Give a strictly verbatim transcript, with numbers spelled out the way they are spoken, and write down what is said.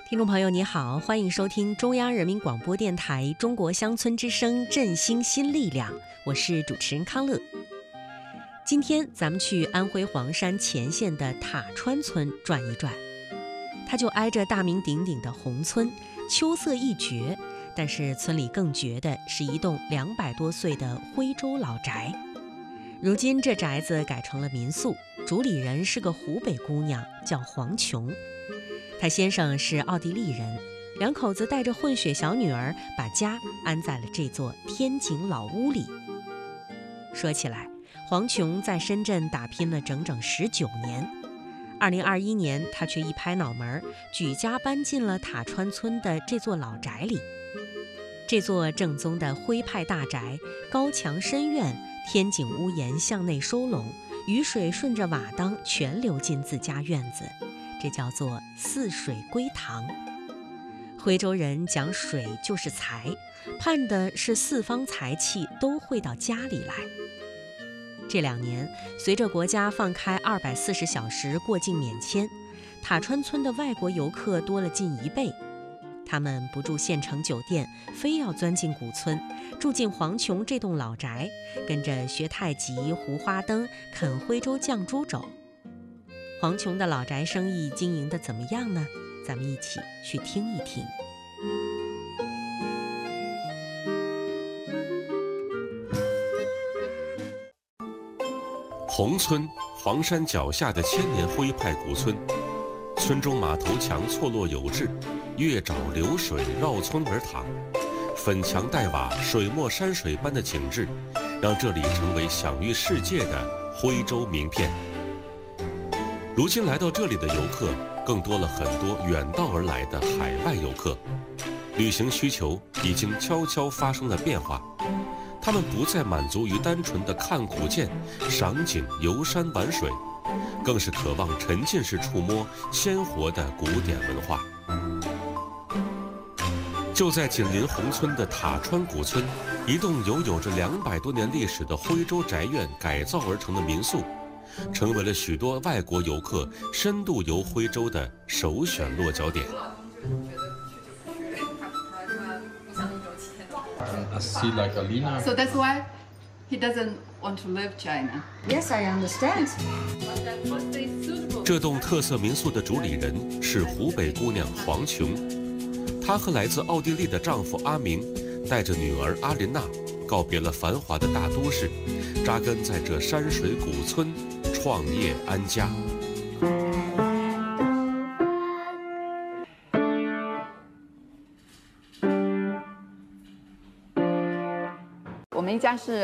听众朋友你好，欢迎收听中央人民广播电台中国乡村之声振兴新力量，我是主持人康乐。今天咱们去安徽黄山前线的塔川村转一转，它就挨着大名鼎鼎的宏村，秋色一绝，但是村里更绝的是一栋两百多岁的徽州老宅。如今这宅子改成了民宿，主理人是个湖北姑娘，叫黄琼。她先生是奥地利人，两口子带着混血小女儿，把家安在了这座天井老屋里。说起来，黄琼在深圳打拼了整整十九年，二零二一年，她却一拍脑门，举家搬进了塔川村的这座老宅里。这座正宗的徽派大宅，高墙深院，天井屋檐向内收拢，雨水顺着瓦当全流进自家院子，这叫做四水归堂。徽州人讲水就是财，盼的是四方财气都汇到家里来。这两年，随着国家放开二百四十小时过境免签，塔川村的外国游客多了近一倍。他们不住县城酒店，非要钻进古村，住进黄琼这栋老宅，跟着学太极、胡花灯、啃徽州酱猪肘。黄琼的老宅生意经营得怎么样呢？咱们一起去听一听。 宏村，黄山脚下的千年徽派古村，村中马头墙错落有致，月沼流水绕村而淌，粉墙黛瓦、水墨山水般的景致，让这里成为享誉世界的徽州名片。如今来到这里的游客，更多了很多远道而来的海外游客，旅行需求已经悄悄发生了变化。他们不再满足于单纯的看古建、赏景、游山玩水，更是渴望沉浸式触摸鲜活的古典文化。就在紧邻宏村的塔川古村，一栋由有着两百多年历史的徽州宅院改造而成的民宿，成为了许多外国游客深度游徽州的首选落脚点。 I see like Alina. So that's why he doesn't want to leave China. Yes, I understand. 这栋特色民宿的主理人是湖北姑娘黄琼，她和来自奥地利的丈夫阿明，带着女儿阿琳娜，告别了繁华的大都市，扎根在这山水古村，创业安家。 我们一家是